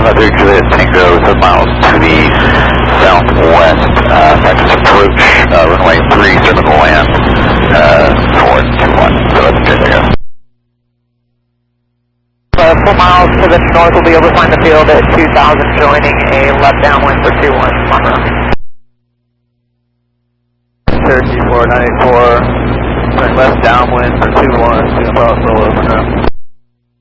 Weather Juliet Tango, 7 miles to the southwest. Practice approach, runway 3, terminal land, 421. So that's good, I guess. 4 miles to the north will be over Find the Field at 2000, joining a left downwind for 21. Cherokee 4984, turn left downwind for 21, Singapore Solo, over now.